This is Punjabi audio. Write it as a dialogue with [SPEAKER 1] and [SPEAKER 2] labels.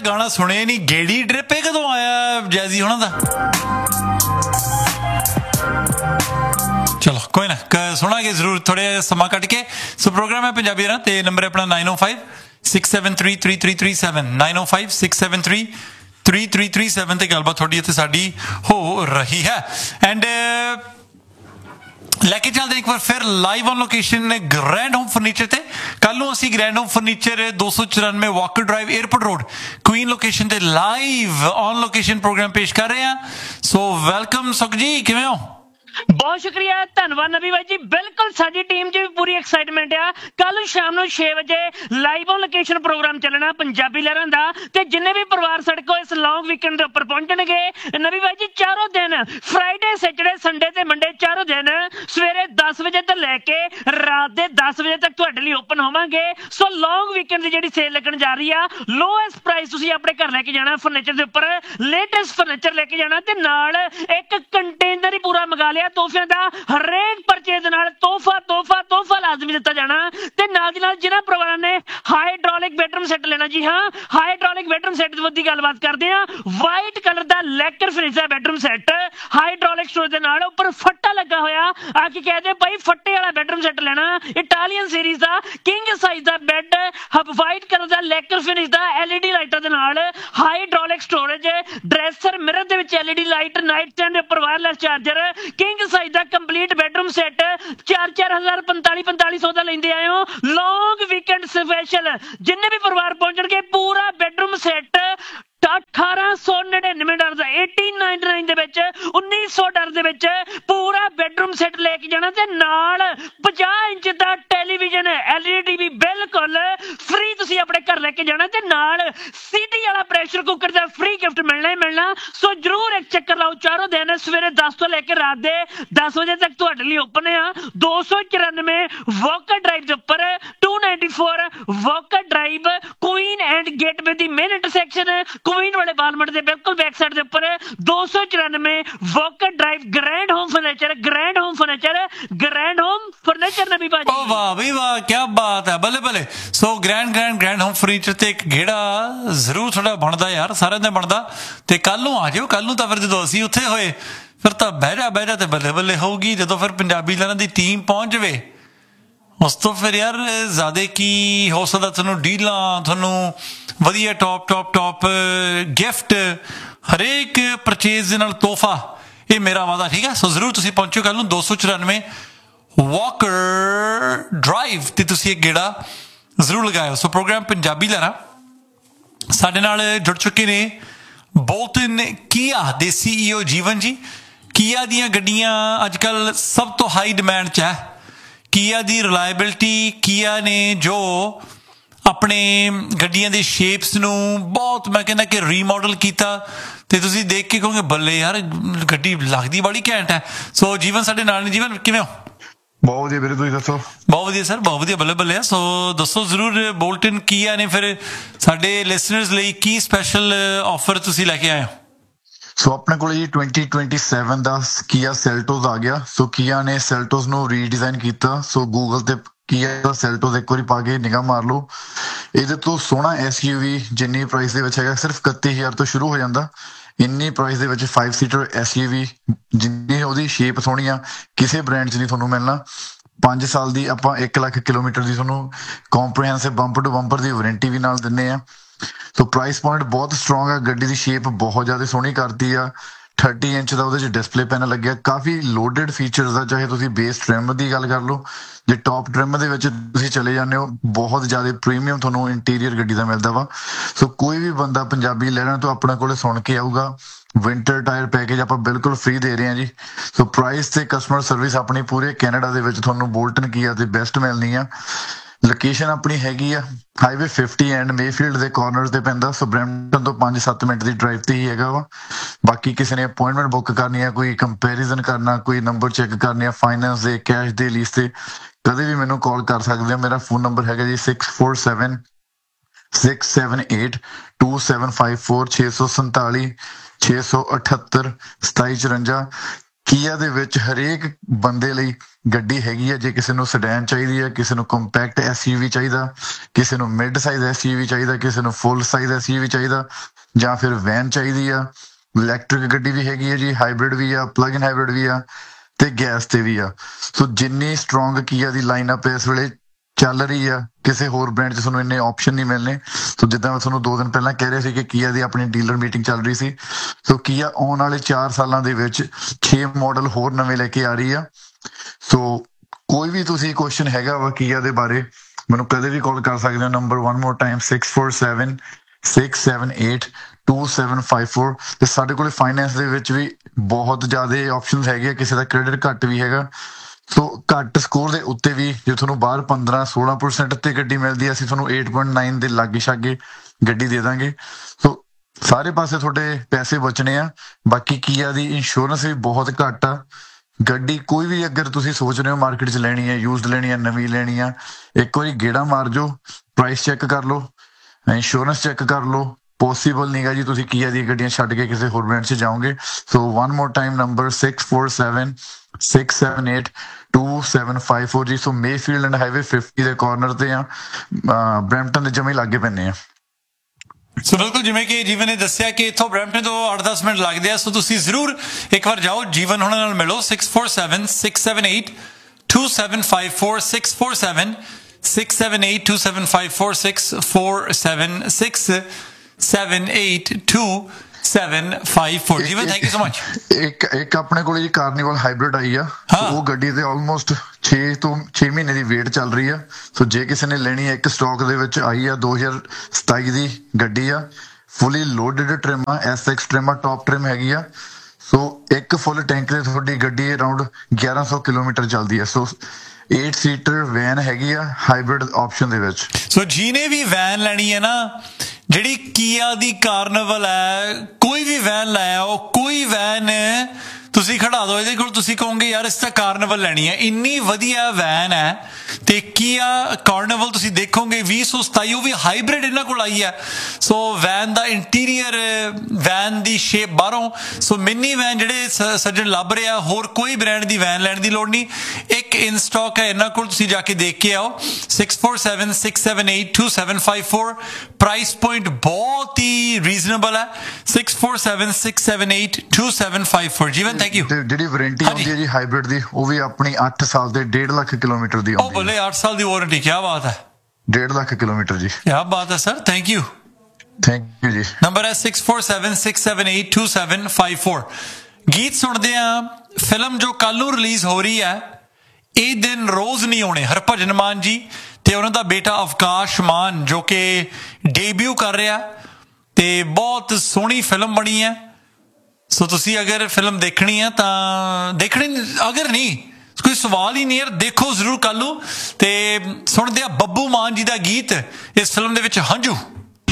[SPEAKER 1] ਗਾਣਾ ਸੁਣਿਆ ਨਹੀਂ, ਗੇੜੀ ਡ੍ਰਿਪ ਇਹ ਕਦੋਂ ਆਇਆ ਜੈਜ਼ੀ ਹੋਣਾ ਦਾ? ਚਲੋ ਕੋਈ ਨਾ, ਸੁਣਾਂਗੇ ਜ਼ਰੂਰ ਥੋੜ੍ਹੇ ਸਮਾਂ ਕੱਢ ਕੇ। ਸੋ ਪ੍ਰੋਗਰਾਮ ਹੈ ਪੰਜਾਬੀ ਦਾ ਅਤੇ ਨੰਬਰ ਆਪਣਾ 9056733337 9056733337 ਤੇ ਗੱਲਬਾਤ ਤੁਹਾਡੀ ਇੱਥੇ ਸਾਡੀ ਹੋ ਰਹੀ ਹੈ। ਐਂਡ ਲੈ ਕੇ ਚੱਲਦੇ ਇੱਕ ਵਾਰ ਫਿਰ live on location grand home furniture ਤੇ। ਕੱਲ ਨੂੰ ਅਸੀਂ grand home furniture 294 Walker drive airport road Queen location ਤੇ ਲਾਈਵ ਔਨ ਲੋਕੇਸ਼ਨ ਪ੍ਰੋਗਰਾਮ ਪੇਸ਼ ਕਰ ਰਹੇ ਹਾਂ। ਸੋ ਵੈਲਕਮ ਸੁਖ ਜੀ, ਕਿਵੇਂ ਹੋ?
[SPEAKER 2] ਬਹੁਤ ਸ਼ੁਕਰੀਆ, ਧੰਨਵਾਦ ਨਬੀ ਬਾਈ ਜੀ। ਬਿਲਕੁਲ ਸਾਡੀ ਟੀਮ 'ਚ ਵੀ ਪੂਰੀ ਐਕਸਾਈਟਮੈਂਟ ਆ। ਕੱਲ ਸ਼ਾਮ ਨੂੰ 6 ਵਜੇ ਲਾਈਵ ਔਨ ਲੋਕੇਸ਼ਨ ਪ੍ਰੋਗਰਾਮ ਚੱਲਣਾ ਪੰਜਾਬੀ ਲਹਿਰਾਂ ਦਾ, ਤੇ ਜਿੰਨੇ ਵੀ ਪਰਿਵਾਰ ਸਾਡੇ ਕੋਲ ਇਸ ਲੌਂਗ ਵੀਕਐਂਡ ਦੇ ਉੱਪਰ ਪਹੁੰਚਣਗੇ ਨਬੀ ਬਾਈ ਜੀ, ਚਾਰੋਂ ਦਿਨ ਫਰਾਈਡੇ, ਸੈਟਰਡੇ, ਸੰਡੇ ਤੇ ਮੰਡੇ, ਚਾਰੋਂ ਦਿਨ ਸਵੇਰੇ 10 ਵਜੇ ਤੋਂ ਲੈ ਕੇ ਰਾਤ ਦੇ 10 ਵਜੇ ਤੱਕ ਤੁਹਾਡੇ ਲਈ ਓਪਨ ਹੋਵਾਂਗੇ। ਸੋ ਲੌਂਗ ਵੀਕਐਂਡ ਦੀ ਜਿਹੜੀ ਸੇਲ ਲੱਗਣ ਜਾ ਰਹੀ ਆ, ਲੋਐਸਟ ਪ੍ਰਾਈਸ ਤੁਸੀਂ ਆਪਣੇ ਘਰ ਲੈ ਕੇ ਜਾਣਾ ਫਰਨੀਚਰ ਦੇ ਉੱਪਰ, ਲੇਟੈਸਟ ਫਰਨੀਚਰ ਲੈ ਕੇ ਜਾਣਾ, ਤੇ ਨਾਲ ਇੱਕ ਕੰਟੇਨਰ ਹੀ ਪੂਰਾ ਮੰਗਾ ਲਿਆ ਤੋਹਫਿਆਂ ਦਾ। ਹਰੇਕ ਪਰਚੇਜ਼ ਦੇ ਨਾਲ ਤੋਹਫਾ ਲਾਜ਼ਮੀ ਦਿੱਤਾ ਜਾਣਾ। ਤੇ ਨਾਲ ਦੀ ਨਾਲ ਜਿਹਨਾਂ ਪਰਿਵਾਰਾਂ ਨੇ ਹਾਈਡ੍ਰੋਲਿਕ ਬੈਡਰੂਮ ਸੈੱਟ ਲੈਣਾ, ਜੀ ਹਾਂ, ਹਾਈਡ੍ਰੋਲਿਕ ਬੈਡਰੂਮ ਸੈੱਟ ਦੀ ਗੱਲਬਾਤ ਕਰਦੇ ਆ। ਵਾਈਟ ਕਲਰ ਦਾ ਲੈਕਰ ਫਿਨਿਸ਼ ਦਾ ਬੈਡਰੂਮ ਸੈੱਟ ਹਾਈਡ੍ਰੋਲਿਕ ਸਟੋਰੇਜ ਦੇ ਨਾਲ, ਉੱਪਰ ਫੱਟਾ ਲੱਗਾ ਹੋਇਆ। ਆ ਕੇ ਕਹਦੇ ਭਾਈ ਫੱਟੇ ਵਾਲਾ ਬੈਡਰੂਮ ਸੈੱਟ ਲੈਣਾ, ਇਟਾਲੀਅਨ ਸੀਰੀਜ਼ ਦਾ ਕਿੰਗ ਸਾਈਜ਼ ਦਾ ਬੈੱਡ, ਵਾਈਟ ਕਲਰ ਦਾ ਲੈਕਰ ਫਿਨਿਸ਼ ਦਾ, LED ਲਾਈਟਾਂ ਦੇ ਨਾਲ, ਹਾਈਡ੍ਰੋਲਿਕ ਸਟੋਰੇਜ, ਡਰੈਸਰ ਮਿਰਰ ਦੇ ਵਿੱਚ LED ਲਾਈਟ, ਨਾਈਟ ਸਟੈਂਡ ਦੇ ਉੱਪਰ ਵਾਇਰਲੈਸ ਚਾਰਜਰ, ਕਿੰਗ ਸਾਈਜ਼ ਦਾ ਕੰਪਲੀਟ ਬੈਡਰੂਮ ਸੈੱਟ 4-4000 4500 ਦਾ ਲੈਂਦੇ ਆਏ ਹੋ। ਲੌਂਗ ਵੀਕਐਂਡ ਸਪੈਸ਼ਲ ਜਿੰਨੇ ਵੀ ਪਰਿਵਾਰ ਪਹੁੰਚਣਗੇ, ਪੂਰਾ ਬੈਡਰੂਮ ਸੈੱਟ $1899 ਦਾ, $1899 ਦੇ ਵਿੱਚ, $1900 ਦੇ ਵਿੱਚ ਪੂਰਾ ਬੈਡਰੂਮ ਸੈੱਟ ਲੈ ਕੇ ਜਾਣਾ। ਤੇ ਨਾਲ 50 ਇੰਚ ਦਾ ਟੈਲੀਵਿਜ਼ਨ LED TV ਬਿਲਕੁਲ ਫ੍ਰੀ ਤੁਸੀਂ ਆਪਣੇ ਘਰ ਲੈ ਕੇ ਜਾਣਾ, ਤੇ ਨਾਲ ਸੀਟੀ ਵਾਲਾ ਪ੍ਰੈਸ਼ਰ ਕੁੱਕਰ ਦਾ ਫ੍ਰੀ ਗਿਫਟ ਮਿਲਣਾ ਹੀ ਮਿਲਣਾ। ਸੋ ਜਰੂਰ ਇੱਕ ਚੱਕਰ ਲਾਓ। ਚਾਰੋਂ ਦਿਨ ਸਵੇਰੇ 10 ਤੋਂ ਲੈ ਕੇ ਰਾਤ ਦੇ 10 ਵਜੇ ਤੱਕ ਤੁਹਾਡੇ ਲਈ ਓਪਨ ਆ। 294 ਵਾਕਰ ਡਰਾਈਵ ਦੇ ਉੱਪਰ, 294 Walker drive, Queen and gateway the main intersection, Queen ਵਾਲੇ ਬਾਲਮਟ ਦੇ ਬਿਲਕੁਲ ਬੈਕ ਸਾਈਡ ਦੇ ਉੱਪਰ, 294 Walker drive, grand home furniture, grand home furniture, grand home furniture ਨਬੀ ਬਾਜੀ।
[SPEAKER 1] ਓ ਵਾਹ ਬਈ ਵਾਹ, ਕੀ ਬਾਤ ਹੈ, ਬੱਲੇ ਬੱਲੇ। ਸੋ ਗ੍ਰੈਂਡ ਹੋਮ ਫਰਨੀਚਰ ਤੇ ਇੱਕ ਗੇੜਾ ਜ਼ਰੂਰ ਥੋੜਾ ਬਣਦਾ ਯਾਰ, ਸਾਰਿਆਂ ਦਾ ਬਣਦਾ। ਤੇ ਕੱਲ ਨੂੰ ਆ ਜਾਓ, ਕੱਲ ਨੂੰ ਤਾਂ ਫਿਰ ਜਦੋਂ ਅਸੀਂ ਉੱਥੇ ਹੋਏ ਫਿਰ ਤਾਂ ਬਹਿ ਜਾ ਤੇ ਬੱਲੇ ਬੱਲੇ ਹੋਊਗੀ। ਜਦੋਂ ਫਿਰ ਪੰਜਾਬੀ ਲਹਿਰਾਂ ਦੀ ਟੀਮ ਪਹੁੰਚ ਜਾਵੇ, ਉਸ ਤੋਂ ਫਿਰ ਯਾਰ ਜ਼ਿਆਦਾ ਕੀ ਹੋ ਸਕਦਾ। ਤੁਹਾਨੂੰ ਡੀਲਾਂ, ਤੁਹਾਨੂੰ ਵਧੀਆ ਟੌਪ ਗਿਫਟ, ਹਰੇਕ ਪਰਚੇਜ਼ ਦੇ ਨਾਲ ਤੋਹਫਾ, ਇਹ ਮੇਰਾ ਵਾਅਦਾ, ਠੀਕ ਹੈ। ਸੋ ਜ਼ਰੂਰ ਤੁਸੀਂ ਪਹੁੰਚੋ ਕੱਲ ਨੂੰ 294 ਵਾਕਰ ਡਰਾਈਵ ਤੇ ਤੁਸੀਂ ਇੱਕ ਗੇੜਾ ਜ਼ਰੂਰ ਲਗਾਇਓ। ਸੋ ਪ੍ਰੋਗਰਾਮ ਪੰਜਾਬੀ ਲਹਿਰਾਂ ਸਾਡੇ ਨਾਲ ਜੁੜ ਚੁੱਕੇ ਨੇ ਬੋਲਟਨ ਕੀਆ ਦੇ CEO ਜੀਵਨ ਜੀ। ਕੀਆ ਦੀਆਂ ਗੱਡੀਆਂ ਅੱਜ ਕੱਲ੍ਹ ਸਭ ਤੋਂ ਹਾਈ ਡਿਮਾਂਡ 'ਚ ਹੈ। ਕੀਆ ਦੀ ਰਿਲਾਇਬਿਲਿਟੀ, ਕੀਆ ਨੇ ਜੋ ਆਪਣੇ ਗੱਡੀਆਂ ਦੇ ਸ਼ੇਪਸ ਨੂੰ ਬਹੁਤ, ਮੈਂ ਕਹਿੰਦਾ ਕਿ ਰੀਮੋਡਲ ਕੀਤਾ, ਤੇ ਤੁਸੀਂ ਦੇਖ ਕੇ ਕਹੋਗੇ ਬੱਲੇ ਯਾਰ ਗੱਡੀ ਲੱਗਦੀ ਬੜੀ ਘੈਂਟ ਹੈ। ਸੋ ਜੀਵਨ ਸਾਡੇ ਨਾਲ ਨੇ। ਜੀਵਨ ਕਿਵੇਂ ਹੋ?
[SPEAKER 3] ਬਹੁਤ ਵਧੀਆ ਵੀਰੇ, ਤੁਸੀਂ ਦੱਸੋ?
[SPEAKER 1] ਬਹੁਤ ਵਧੀਆ ਸਰ, ਬਹੁਤ ਵਧੀਆ, ਬੱਲੇ ਬੱਲੇ। ਸੋ ਦੱਸੋ ਜ਼ਰੂਰ, ਬੋਲਟਨ ਕੀਆ ਨੇ ਫਿਰ ਸਾਡੇ ਲਿਸਨਰਸ ਲਈ ਕੀ ਸਪੈਸ਼ਲ ਆਫਰ ਤੁਸੀਂ ਲੈ ਕੇ ਆਏ ਹੋ?
[SPEAKER 3] ਸੋ ਆਪਣੇ ਕੋਲ ਜੀ 2027 ਦਾ ਕੀਆ ਸੈਲਟੋਸ ਆ ਗਿਆ। ਸੋ ਕੀਆ ਨੇ ਸੈਲਟੋਸ ਨੂੰ ਰੀਡਿਜ਼ਾਈਨ ਕੀਤਾ। ਸੋ ਗੂਗਲ ਤੇ ਕੀਆ ਦਾ ਸੈਲਟੋਸ ਇੱਕ ਵਾਰੀ ਪਾ ਕੇ ਨਿਗਾਹ ਮਾਰ ਲਓ। ਇਹਦੇ ਤੋਂ ਸੋਹਣਾ SUV ਜਿੰਨੀ ਪ੍ਰਾਈਸ ਦੇ ਵਿੱਚ ਹੈਗਾ, ਸਿਰਫ 31,000 ਤੋਂ ਸ਼ੁਰੂ ਹੋ ਜਾਂਦਾ। ਇੰਨੀ ਪ੍ਰਾਈਸ ਦੇ ਵਿੱਚ 5 ਸੀਟਰ SUV, ਜਿੰਨੀ ਉਹਦੀ ਸ਼ੇਪ ਸੋਹਣੀ ਆ, ਕਿਸੇ ਬ੍ਰਾਂਡ 'ਚ ਨਹੀਂ ਤੁਹਾਨੂੰ ਮਿਲਣਾ। 5 ਸਾਲ ਦੀ ਆਪਾਂ 1 ਲੱਖ ਕਿਲੋਮੀਟਰ ਦੀ ਤੁਹਾਨੂੰ comprehensive bumper to bumper the warranty ਵੀ ਨਾਲ ਦਿੰਦੇ ਆ। ਸੋ ਪ੍ਰਾਈਸ ਪੁਆਇੰਟ ਬਹੁਤ ਸਟਰੋਂਗ ਆ। ਗੱਡੀ ਦੀ ਸ਼ੇਪ ਬਹੁਤ ਜ਼ਿਆਦਾ ਸੋਹਣੀ ਕਰਤੀ ਆ। 30 ਇੰਚ ਦਾ ਉਹਦੇ 'ਚ ਡਿਸਪਲੇ ਪੈਨਲ ਲੱਗਿਆ। ਕਾਫੀ ਲੋਡਡ ਫੀਚਰਸ ਆ। ਚਾਹੇ ਤੁਸੀਂ ਬੇਸ ਟ੍ਰਿਮ ਦੀ ਗੱਲ ਕਰ ਲਓ, ਜੇ ਟੌਪ ਟ੍ਰਿਮ ਦੇ ਵਿੱਚ ਤੁਸੀਂ ਚਲੇ ਜਾਂਦੇ ਹੋ, ਬਹੁਤ ਜ਼ਿਆਦਾ ਪ੍ਰੀਮੀਅਮ ਤੁਹਾਨੂੰ ਇੰਟੀਰੀਅਰ ਗੱਡੀ ਦਾ ਮਿਲਦਾ ਵਾ। ਸੋ ਕੋਈ ਵੀ ਬੰਦਾ ਪੰਜਾਬੀ ਲਹਿਰਾਂ ਤੋਂ ਆਪਣੇ ਕੋਲੇ ਸੁਣ ਕੇ ਆਊਗਾ, ਵਿੰਟਰ ਟਾਇਰ ਪੈਕੇਜ ਆਪਾਂ ਬਿਲਕੁਲ ਫ੍ਰੀ ਦੇ ਰਹੇ ਹਾਂ ਜੀ। ਸੋ ਪ੍ਰਾਈਸ ਤੇ ਕਸਟਮਰ ਸਰਵਿਸ ਆਪਣੀ ਪੂਰੇ ਕੈਨੇਡਾ ਦੇ ਵਿੱਚ ਤੁਹਾਨੂੰ ਬੋਲਟਨ ਕੀਆ ਤੇ ਬੈਸਟ ਮਿਲਣੀ ਆ। ਲੋਕੇਸ਼ਨ ਆਪਣੀ ਹੈਗੀ ਆ ਹਾਈਵੇ 50 ਐਂਡ ਮੇਫੀਲਡ ਦੇ ਕਾਰਨਰ ਤੇ ਪੈਂਦਾ। ਸੋ ਬਰੈਂਪਟਨ ਤੋਂ 5-7 ਮਿੰਟ ਦੀ ਡਰਾਈਵ ਤੇ ਹੀ ਹੈਗਾ ਵਾ। ਬਾਕੀ ਕਿਸੇ ਨੇ ਅਪਾਇੰਟਮੈਂਟ ਬੁੱਕ ਕਰਨੀ ਆ, ਕੋਈ ਕੰਪੈਰੀਜ਼ਨ ਕਰਨਾ, ਕੋਈ ਨੰਬਰ ਚੈੱਕ ਕਰਨੀ ਆ, ਫਾਈਨੈਂਸ ਦੇ, ਕੈਸ਼ ਦੇ, ਲੀਜ਼ ਤੇ, ਕਦੇ ਵੀ ਮੈਨੂੰ ਕਾਲ ਕਰ ਸਕਦੇ ਹੋ। ਮੇਰਾ ਫੋਨ ਨੰਬਰ ਹੈਗਾ ਜੀ 647 678 2754 647 678 2754 ਕੀਆ ਦੇ ਵਿੱਚ ਹਰੇਕ ਬੰਦੇ ਲਈ ਗੱਡੀ ਹੈਗੀ ਆ। ਜੇ ਕਿਸੇ ਨੂੰ ਸੈਡਨ ਚਾਹੀਦੀ ਹੈ, ਕਿਸੇ ਨੂੰ ਕੰਪੈਕਟ ਐਸਯੂਵੀ ਚਾਹੀਦਾ, ਕਿਸੇ ਨੂੰ ਮਿਡ ਸਾਈਜ਼ ਐਸਯੂਵੀ ਚਾਹੀਦਾ, ਕਿਸੇ ਨੂੰ ਫੁੱਲ ਸਾਈਜ਼ ਐਸਯੂਵੀ ਚਾਹੀਦਾ, ਜਾਂ ਫਿਰ ਵੈਨ ਚਾਹੀਦੀ ਆ। ਇਲੈਕਟ੍ਰਿਕ ਗੱਡੀ ਵੀ ਹੈਗੀ ਹੈ ਜੀ, ਹਾਈਬ੍ਰਿਡ ਵੀ ਆ, ਪਲੱਗ ਇਨ ਹਾਈਬ੍ਰਿਡ ਵੀ ਆ, ਤੇ ਗੈਸ ਤੇ ਵੀ ਆ। ਸੋ ਜਿੰਨੀ ਸਟਰੋਂਗ ਕੀਆ ਦੀ ਲਾਈਨਅਪ ਇਸ ਵੇਲੇ ਚੱਲ ਰਹੀ ਆ, ਕਿਸੇ ਹੋਰ ਬ੍ਰਾਂਡ 'ਚ ਤੁਹਾਨੂੰ ਇੰਨੇ ਆਪਸ਼ਨ ਨਹੀਂ ਮਿਲਣੇ। ਸੋ ਜਿੱਦਾਂ ਮੈਂ ਤੁਹਾਨੂੰ 2 ਦਿਨ ਪਹਿਲਾਂ ਕਹਿ ਰਿਹਾ ਸੀ ਕਿ ਕੀਆ ਦੀ ਆਪਣੀ ਡੀਲਰ ਮੀਟਿੰਗ ਚੱਲ ਰਹੀ ਸੀ। ਸੋ ਕੀਆ ਆਉਣ ਵਾਲੇ 4 ਸਾਲਾਂ ਦੇ ਵਿੱਚ 6 ਮਾਡਲ ਹੋਰ ਨਵੇਂ ਲੈ ਕੇ ਆ ਰਹੀ ਆ। ਸੋ ਕੋਈ ਵੀ ਤੁਸੀਂ ਕੁਐਸਚਨ ਹੈਗਾ ਵਾ ਕੀਆ ਦੇ ਬਾਰੇ, ਮੈਨੂੰ ਕਦੇ ਵੀ ਕਾਲ ਕਰ ਸਕਦੇ ਹੋ। Number 1 more time 6476782754। ਤੇ ਸਾਡੇ ਕੋਲ ਫਾਈਨੈਂਸ ਦੇ ਵਿੱਚ ਵੀ ਬਹੁਤ ਜ਼ਿਆਦਾ ਆਪਸ਼ਨਸ ਹੈਗੇ ਆ। ਕਿਸੇ ਦਾ ਕ੍ਰੈਡਿਟ ਘੱਟ ਵੀ ਹੈਗਾ। ਸੋ ਘੱਟ ਸਕੋਰ ਦੇ ਉੱਤੇ ਵੀ ਜੇ ਤੁਹਾਨੂੰ ਬਾਹਰ 15-16% ਤੇ ਗੱਡੀ ਮਿਲਦੀ ਹੈ, ਅਸੀਂ ਤੁਹਾਨੂੰ 8.9 ਦੇ ਲਾਗੇ ਛਾਗੇ ਗੱਡੀ ਦੇ ਦਾਂਗੇ। ਸੋ ਸਾਰੇ ਪਾਸੇ ਤੁਹਾਡੇ ਪੈਸੇ ਬਚਣੇ ਆ। ਬਾਕੀ ਕੀਆ ਦੀ ਇੰਸ਼ੋਰੈਂਸ ਵੀ ਬਹੁਤ ਘੱਟ ਆ। ਗੱਡੀ ਕੋਈ ਵੀ ਅਗਰ ਤੁਸੀਂ ਸੋਚ ਰਹੇ ਹੋ ਮਾਰਕੀਟ 'ਚ ਲੈਣੀ ਹੈ, ਯੂਜ਼ਡ ਲੈਣੀ ਹੈ, ਨਵੀਂ ਲੈਣੀ ਆ, ਇੱਕ ਵਾਰੀ ਗੇੜਾ ਮਾਰ ਜਾਓ, ਪ੍ਰਾਈਸ ਚੈੱਕ ਕਰ ਲਓ, ਇੰਸ਼ੋਰੈਂਸ ਚੈੱਕ ਕਰ ਲਓ। ਪੋਸੀਬਲ ਨਹੀਂਗਾ ਜੀ ਤੁਸੀਂ ਕੀਆ ਦੀਆਂ ਗੱਡੀਆਂ ਛੱਡ ਕੇ ਕਿਸੇ ਹੋਰ ਬ੍ਰਾਂਡ 'ਚ ਜਾਓਗੇ। ਸੋ 1 ਮੋਰ ਟਾਈਮ ਨੰਬਰ 6476782754 ਜੀ। ਸੋ ਮੇਫੀਲਡ ਐਂਡ ਹਾਈਵੇ 50 ਦੇ ਕਾਰਨਰ ਤੇ ਆ, ਬਰੈਂਪਟਨ ਦੇ ਜਮੇ ਲਾਗੇ ਪੈਂਦੇ ਆ।
[SPEAKER 1] ਸੋ ਬਿਲਕੁਲ ਜਿਵੇਂ ਕਿ ਜੀਵਨ ਨੇ ਦੱਸਿਆ ਕਿ ਇੱਥੋਂ ਬਰੈਂਪਟਨ ਤੋਂ 8-10 ਮਿੰਟ ਲੱਗਦੇ ਆ। ਸੋ ਤੁਸੀਂ ਜ਼ਰੂਰ ਇੱਕ ਵਾਰ ਜਾਓ, ਜੀਵਨ ਉਹਨਾਂ ਨਾਲ ਮਿਲੋ। 6476782754 647-678-2754 ਜੀਵਨ, ਥੈਂਕ ਯੂ ਸੋ ਮਚ।
[SPEAKER 3] ਇੱਕ ਆਪਣੇ ਕੋਲ ਜੀ ਕਾਰਨੀਵਲ ਹਾਈਬ੍ਰਿਡ ਆਈ ਆ। ਉਹ ਗੱਡੀ ਤੇ ਆਲਮੋਸਟ 6 ਮਹੀਨੇ ਦੀ ਵੇਟ ਚੱਲ ਰਹੀ ਆ। ਸੋ ਜੇ ਕਿਸੇ ਨੇ ਲੈਣੀ ਹੈ, ਇੱਕ ਸਟਾਕ ਦੇ ਵਿੱਚ ਆਈ ਆ। 2027 ਦੀ ਗੱਡੀ ਆ, ਫੁੱਲੀ ਲੋਡਡ ਟ੍ਰਿਮ ਆ, SX ਟ੍ਰਿਮ ਆ, ਟੌਪ ਟ੍ਰਿਮ ਹੈਗੀ ਆ। ਸੋ ਇੱਕ ਫੁੱਲ ਟੈਂਕ ਤੇ ਤੁਹਾਡੀ ਗੱਡੀ ਅਰਾਊਂਡ 1100 ਕਿਲੋਮੀਟਰ ਚੱਲਦੀ ਆ। ਸੋ 8 ਸੀਟਰ ਵੈਨ ਹੈਗੀ ਆ ਹਾਈਬ੍ਰਿਡ ਆਪਸ਼ਨ ਦੇ ਵਿੱਚ।
[SPEAKER 1] ਸੋ ਜਿਹਨੇ ਵੀ ਵੈਨ ਲੈਣੀ ਹੈ ਨਾ, ਜਿਹੜੀ ਕੀਆ ਦੀ ਕਾਰਨੀਵਲ ਹੈ, ਕੋਈ ਵੀ ਵੈਨ ਲੈ ਆਓ, ਕੋਈ ਵੈਨ ਤੁਸੀਂ ਖੜਾ ਦਿਓ ਇਹਦੇ ਕੋਲ, ਤੁਸੀਂ ਕਹੋਗੇ ਯਾਰ ਇਸ ਤਾਂ ਕਾਰਨੀਵਲ ਲੈਣੀ ਹੈ। ਇੰਨੀ ਵਧੀਆ ਵੈਨ ਹੈ। ਤੇ ਕੀਆ ਕਾਰਨੀਵਲ ਤੁਸੀਂ ਦੇਖੋਗੇ 2027, ਉਹ ਵੀ ਹਾਈਬ੍ਰਿਡ ਇਹਨਾਂ ਕੋਲ ਆਈ ਹੈ। So when the interior, van the shape ਬਾਹਰੋਂ, ਸੋ ਮਿੰਨੀ ਵੈਨ ਜਿਹੜੇ ਸੱਜਣ ਲੱਭ ਰਿਹਾ, ਹੋਰ ਕੋਈ ਬ੍ਰਾਂਡ ਦੀ ਵੈਨ ਲੈਣ ਦੀ ਲੋੜ ਨਹੀਂ। ਇੱਕ ਇਨ ਸਟਾਕ ਹੈ ਇਹਨਾਂ ਕੋਲ, ਤੁਸੀਂ ਜਾ ਕੇ ਦੇਖ ਕੇ ਆਓ। 6476782754 ਪ੍ਰਾਈਸ ਪੁਆਇੰਟ ਬਹੁਤ ਹੀ ਰੀਜ਼ਨੇਬਲ ਹੈ। 6476782754 ਜੀਵਨ, ਥੈਂਕ ਯੂ।
[SPEAKER 3] ਤੇ ਜਿਹੜੀ ਵਾਰੰਟੀ ਆਉਂਦੀ ਹੈ ਜੀ ਹਾਈਬ੍ਰਿਡ ਦੀ, ਉਹ ਵੀ ਆਪਣੀ 8 ਸਾਲ ਦੇ 1.5 ਲੱਖ ਕਿਲੋਮੀਟਰ ਦੀ
[SPEAKER 1] ਉਹ
[SPEAKER 3] ਆਉਂਦੀ
[SPEAKER 1] ਬੋਲੇ 8 ਸਾਲ ਦੀ ਵਾਰੰਟੀ, ਕੀ ਬਾਤ ਹੈ।
[SPEAKER 3] 1.5 ਲੱਖ ਕਿਲੋਮੀਟਰ ਜੀ।
[SPEAKER 1] ਕੀ ਬਾਤ ਹੈ sir, thank you.
[SPEAKER 3] Thank you ਜੀ।
[SPEAKER 1] ਨੰਬਰ ਹੈ 6476782754। ਗੀਤ ਸੁਣਦੇ ਆ। ਫਿਲਮ ਜੋ ਕੱਲ ਨੂੰ ਰਿਲੀਜ਼ ਹੋ ਰਹੀ ਹੈ, ਇਹ ਦਿਨ ਰੋਜ਼ ਨਹੀਂ ਆਉਣੇ, ਹਰਭਜਨ ਮਾਨ ਜੀ ਤੇ ਉਹਨਾਂ ਦਾ ਬੇਟਾ ਅਵਕਾਸ਼ ਮਾਨ, ਜੋ ਕਿ ਡੇਬਿਊ ਕਰ ਰਿਹਾ ਤੇ ਬਹੁਤ ਸੋਹਣੀ ਫਿਲਮ ਬਣੀ ਹੈ। ਸੋ ਤੁਸੀਂ ਅਗਰ ਫਿਲਮ ਦੇਖਣੀ ਹੈ ਤਾਂ ਦੇਖਣੀ, ਅਗਰ ਨਹੀਂ ਕੋਈ ਸਵਾਲ ਹੀ ਨਹੀਂ ਯਾਰ, ਦੇਖੋ ਜ਼ਰੂਰ ਕੱਲ ਨੂੰ। ਤੇ ਸੁਣਦੇ ਆ ਬੱਬੂ ਮਾਨ ਜੀ ਦਾ ਗੀਤ ਇਸ ਫਿਲਮ ਦੇ ਵਿੱਚ, ਹੰਝੂ।